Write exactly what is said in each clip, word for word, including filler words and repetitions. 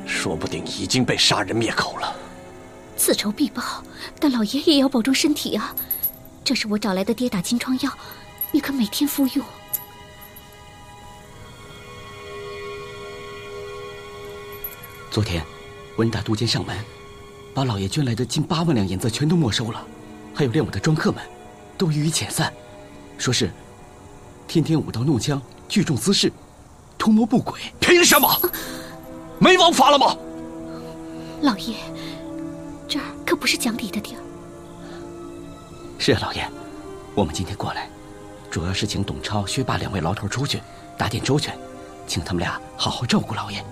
说不定已经被杀人灭口了。 此仇必报，但老爷也要保重身体啊！这是我找来的跌打金疮药，你可每天服用。 昨天，温大督监上门，把老爷捐来的近八万两银子全都没收了，还有练武的庄客们，都予以遣散，说是天天舞刀弄枪，聚众滋事，图谋不轨。 凭什么？没王法了吗？ 老爷，这儿可不是讲理的地儿。 是啊，老爷，我们今天过来，主要是请董超、薛霸两位老头出去打点周全，请他们俩好好照顾老爷。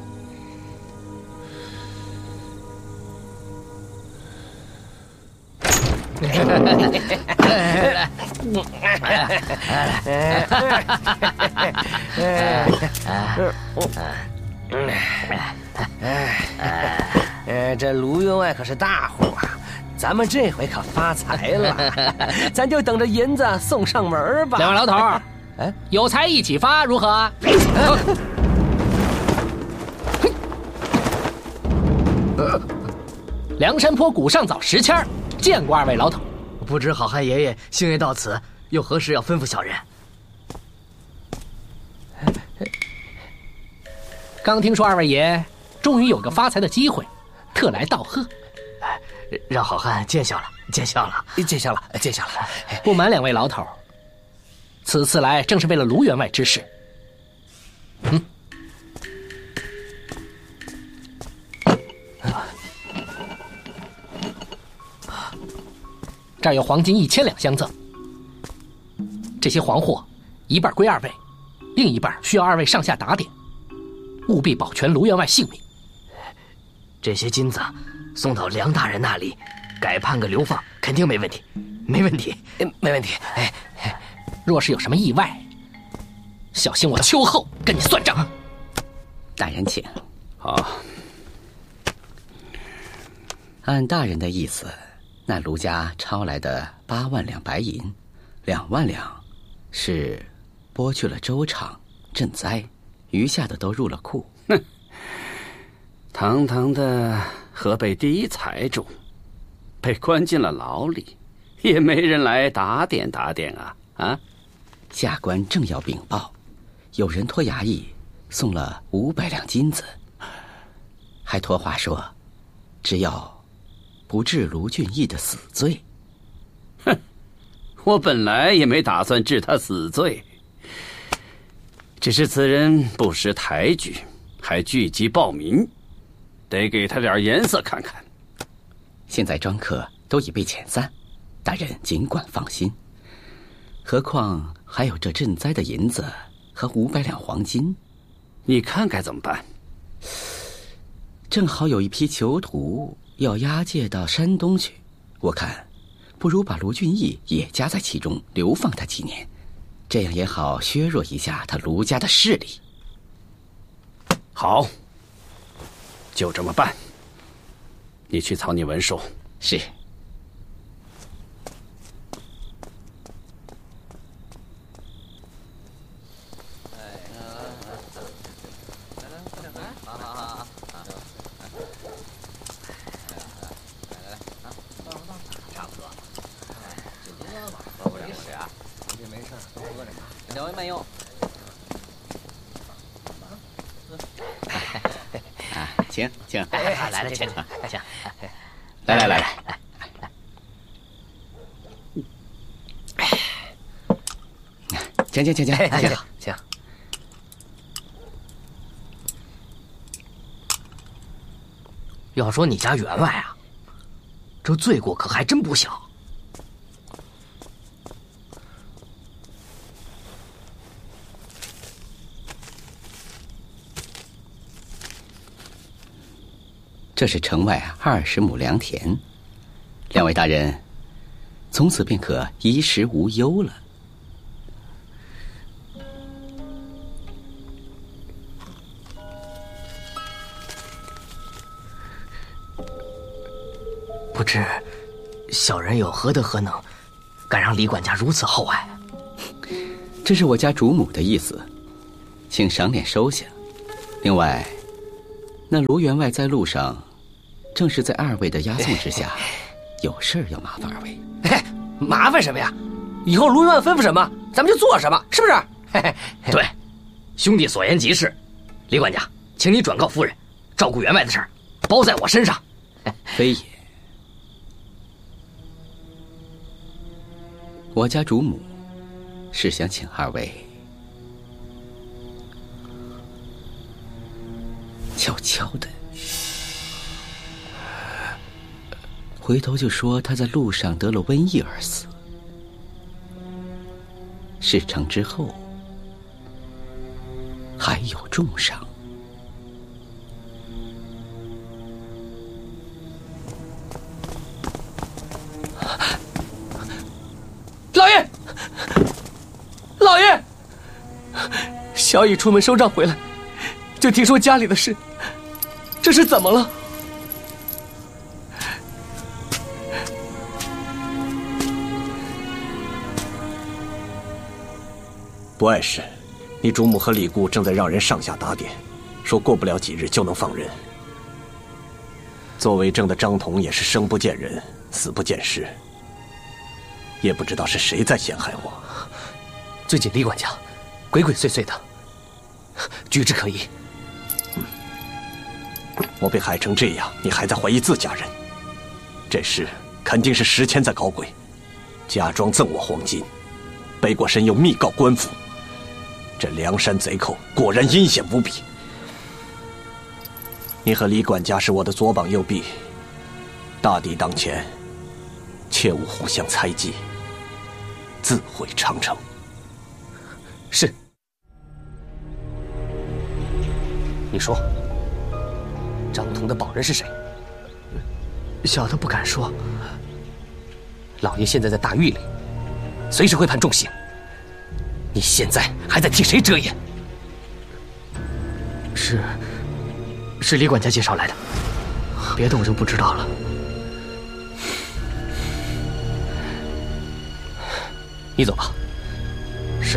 呃，这卢员外可是大户啊，咱们这回可发财了，咱就等着银子送上门吧。 两位老头儿，哎，有财一起发，如何？梁山坡古上早石签见过二位老头。 不知好汉爷爷星爷到此，有何事要吩咐小人？ 刚听说二位爷终于有个发财的机会，特来道贺。 让好汉见笑了，见笑了， 见笑了，见笑了。 不瞒两位老头，此次来正是为了卢员外之事。嗯。这儿有黄金一千两相赠，这些黄货一半归二位，另一半需要二位上下打点，务必保全卢员外性命。 这些金子送到梁大人那里，改判个流放，肯定没问题，没问题， 没问题。哎， 若是有什么意外，小心我秋后跟你算账。 大人请。 好。 按大人的意思，那卢家抄来的八万两白银，两万两是拨去了州场赈灾，余下的都入了库。 哼，堂堂的河北第一财主，被关进了牢里，也没人来打点打点啊啊！ 下官正要禀报，有人托衙役送了五百两金子，还托话说，只要不治卢俊义的死罪。 哼，我本来也没打算治他死罪，只是此人不识抬举，还聚集暴民，得给他点颜色看看。 现在庄客都已被遣散，大人尽管放心。何况还有这赈灾的银子和五百两黄金， 你看该怎么办？ 正好有一批囚徒要押解到山东去，我看不如把卢俊义也加在其中，流放他几年，这样也好削弱一下他卢家的势力。 好，就这么办。你去草拟文书。 是。 两位慢用。 啊，请请， 哎，来了，请请， 来来来来来，请请请请， 请请。要说你家员外啊，这罪过可还真不小。 这是城外二十亩良田，两位大人从此便可衣食无忧了。 不知小人有何德何能，敢让李管家如此厚爱？ 这是我家主母的意思，请赏脸收下。另外， 那卢员外在路上，正是在二位的押送之下，有事要麻烦二位。 嘿，麻烦什么呀？以后卢员外吩咐什么，咱们就做什么，是不是？嘿嘿嘿对，兄弟所言极是。李管家，请你转告夫人，照顾员外的事儿，包在我身上。 非也，我家主母是想请二位悄悄的，回头就说他在路上得了瘟疫而死，事成之后还有重伤。 老爷，老爷，小乙出门收账回来，就听说家里的事，这是怎么了？ 不碍事，你主母和李姑正在让人上下打点，说过不了几日就能放人。做为政的张统也是生不见人，死不见尸，也不知道是谁在陷害我。 最近李管家鬼鬼祟祟的，举止可疑。 嗯，我被害成这样，你还在怀疑自家人？这事肯定是石谦在搞鬼，假装赠我黄金，背过身又密告官府。这梁山贼寇果然阴险无比。你和李管家是我的左膀右臂，大敌当前，切勿互相猜忌，自毁长城。 是。你说，张统的保人是谁？ 小的不敢说。 老爷现在在大狱里，随时会判重刑。你现在还在替谁遮掩？ 是，是李管家介绍来的，别的我就不知道了。 你走吧。 是。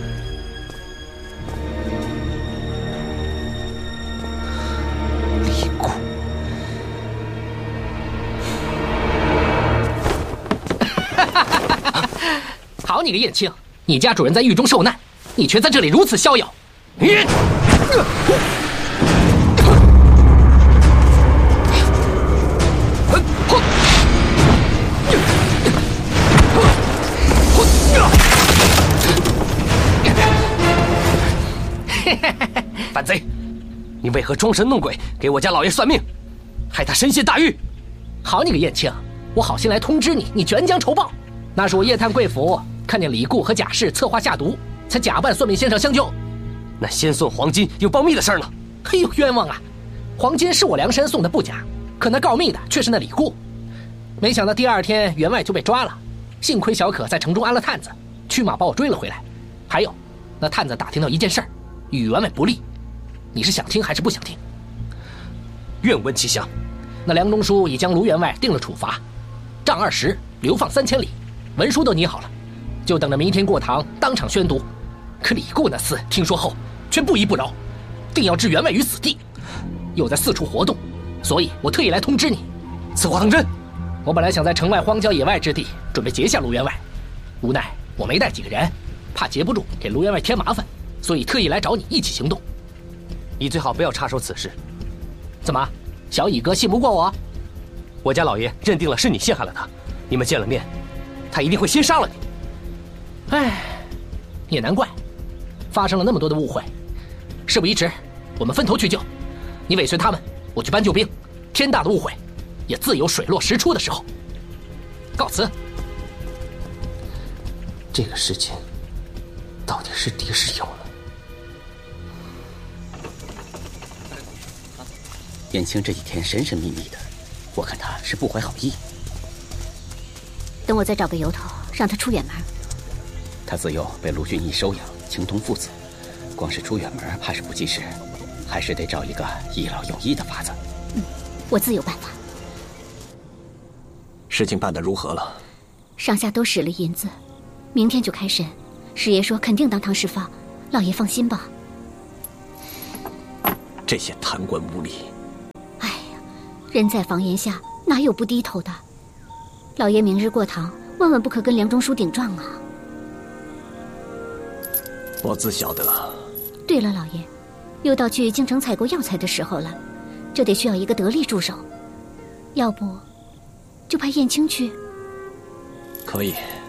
李姑， 好你个燕青，你家主人在狱中受难，你却在这里如此逍遥。你。 反贼，你为何装神弄鬼给我家老爷算命，害他身陷大狱？ 好你个燕青，我好心来通知你，你卷将仇报。那是我夜探贵府，看见李固和贾氏策划下毒，才假扮算命先生相救。 那先送黄金又报密的事儿呢？ 哎呦，冤枉啊！黄金是我梁山送的不假，可那告密的却是那李固。没想到第二天员外就被抓了，幸亏小可在城中安了探子，驱马把我追了回来。还有，那探子打听到一件事儿，与员外不利。你是想听还是不想听？ 愿闻其详。 那梁中书已将卢员外定了处罚，杖二十，流放三千里，文书都拟好了，就等着明天过堂当场宣读。可李固那厮听说后，却不依不饶，定要置员外于死地，又在四处活动，所以我特意来通知你。 此话当真？ 我本来想在城外荒郊野外之地准备截下卢员外，无奈我没带几个人，怕截不住给卢员外添麻烦，所以特意来找你一起行动。 你最好不要插手此事。 怎么，小乙哥信不过我？ 我家老爷认定了是你陷害了他，你们见了面，他一定会先杀了你。 唉，也难怪，发生了那么多的误会。事不宜迟，我们分头去救。你尾随他们，我去搬救兵。天大的误会，也自有水落石出的时候。告辞。 这个世间，到底是敌是友呢？ 燕青这几天神神秘秘的，我看他是不怀好意。 等我再找个由头，让他出远门。 他自幼被卢俊义收养，情同父子，光是出远门怕是不济事，还是得找一个一劳永逸的法子。 嗯，我自有办法。 事情办得如何了？ 上下都使了银子，明天就开审。师爷说肯定当堂释放，老爷放心吧。 这些贪官污吏， 人在房檐下，哪有不低头的？老爷明日过堂，万万不可跟梁中书顶撞啊！ 我自晓得。 对了，老爷，又到去京城采购药材的时候了，这得需要一个得力助手，要不就派燕青去。 可以。